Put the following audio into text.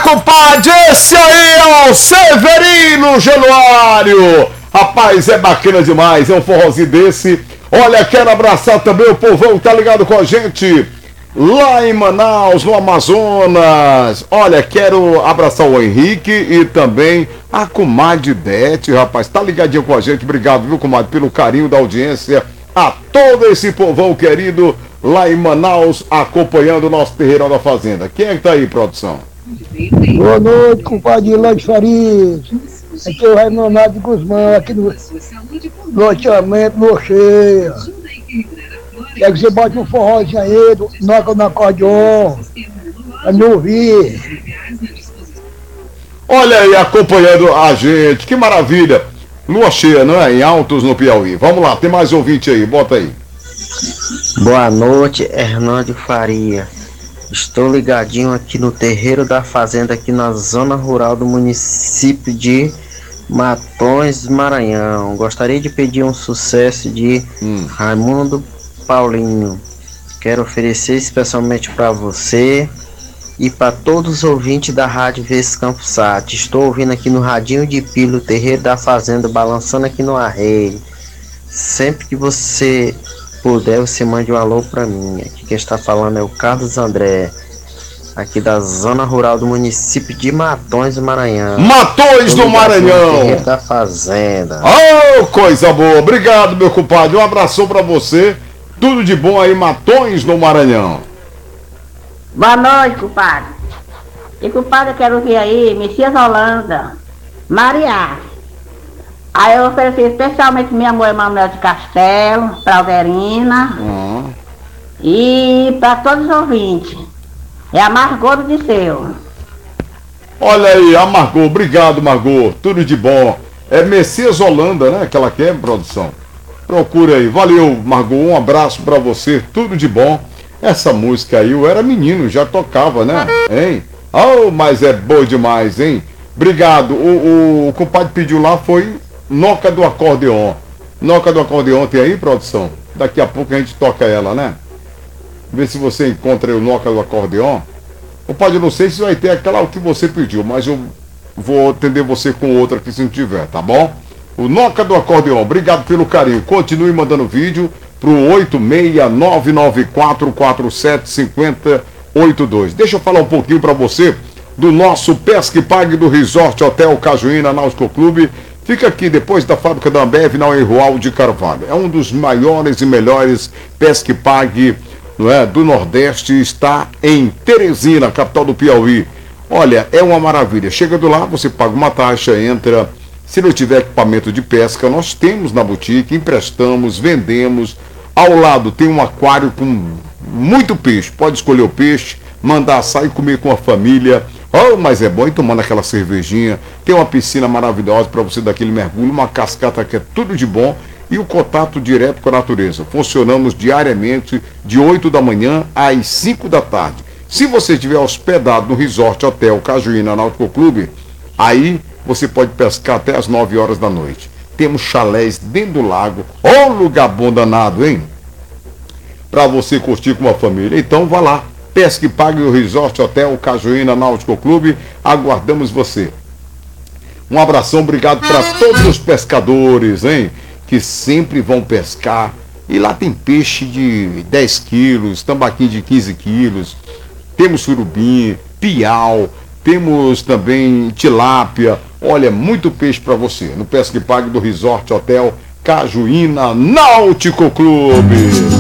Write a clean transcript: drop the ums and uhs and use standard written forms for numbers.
compadre, esse aí é o Severino Januário. Rapaz, é bacana demais, é um forrozinho desse. Olha, quero abraçar também o povão que tá ligado com a gente lá em Manaus, no Amazonas. Olha, quero abraçar o Henrique e também a comadre Dete, rapaz, tá ligadinho com a gente. Obrigado, viu, comadre, pelo carinho da audiência. A todo esse povão querido lá em Manaus, acompanhando o nosso Terreirão da Fazenda. Quem é que tá aí, produção? Boa noite, compadre Lante Farias. Aqui é o Raimundo de Guzmão, aqui no loteamento Locheia. Quer que você bote um forrozinho aí, noca no acordeon, pra me ouvir. Olha aí, acompanhando a gente, que maravilha. Lua cheia, não é? Em Altos, no Piauí. Vamos lá, tem mais ouvinte aí, bota aí. Boa noite, Hernando Faria. Estou ligadinho aqui no Terreiro da Fazenda, aqui na zona rural do município de Matões, Maranhão. Gostaria de pedir um sucesso de Raimundo Paulinho. Quero oferecer especialmente para você e para todos os ouvintes da Rádio Vez Campos Sat. Estou ouvindo aqui no radinho de pilha o Terreiro da Fazenda, balançando aqui no arreio. Sempre que você puder, você mande um alô para mim. Aqui quem está falando é o Carlos André, aqui da zona rural do município de Matões do Maranhão. Matões do Maranhão! Terreiro da Fazenda. Oh, coisa boa! Obrigado, meu compadre. Um abração pra você. Tudo de bom aí, Matões no Maranhão. Boa noite, compadre. E compadre, eu quero ouvir aí Messias Holanda, Maria. Aí eu ofereci especialmente minha mãe Manuel de Castelo, pra Alderina. E para todos os ouvintes. É a Margot do Disseu. Olha aí, a Margot. Obrigado, Margot. Tudo de bom. É Messias Holanda, né? Que ela quer, produção. Procura aí. Valeu, Margot. Um abraço pra você. Tudo de bom. Essa música aí, eu era menino, já tocava, né? Hein? Oh, mas é boa demais, hein? Obrigado. O compadre pediu lá, foi Noca do Acordeon. Noca do Acordeon tem aí, produção? Daqui a pouco a gente toca ela, né? Vê se você encontra aí o Noca do Acordeon. Compadre, eu não sei se vai ter aquela que você pediu, mas eu vou atender você com outra aqui se não tiver, tá bom? O Noca do Acordeon, obrigado pelo carinho. Continue mandando vídeo pro 86994475082. Deixa eu falar um pouquinho para você do nosso Pesque Pague do Resort Hotel Cajuína Náutico Clube. Fica aqui depois da fábrica da Ambev na Enrual de Carvalho. É um dos maiores e melhores Pesque Pague, não é, do Nordeste. Está em Teresina, capital do Piauí. Olha, é uma maravilha. Chegando lá, você paga uma taxa, entra. Se não tiver equipamento de pesca, nós temos na boutique, emprestamos, vendemos. Ao lado tem um aquário com muito peixe. Pode escolher o peixe, mandar sair comer com a família. Oh, mas é bom ir tomando aquela cervejinha. Tem uma piscina maravilhosa para você dar aquele mergulho, uma cascata que é tudo de bom e o contato direto com a natureza. Funcionamos diariamente de 8 da manhã às 5 da tarde. Se você estiver hospedado no Resort Hotel Cajuína Náutico Clube, aí você pode pescar até as 9 horas da noite. Temos chalés dentro do lago. Ó, lugar bom danado, hein? Para você curtir com a família. Então vá lá. Pesque Pague o Resort Hotel Cajuína Náutico Clube. Aguardamos você. Um abração, obrigado para todos os pescadores, hein? Que sempre vão pescar. E lá tem peixe de 10 quilos, tambaquim de 15 quilos. Temos surubim, piau. Temos também tilápia. Olha, muito peixe para você. No Pesque Pague do Resort Hotel Cajuína Náutico Clube.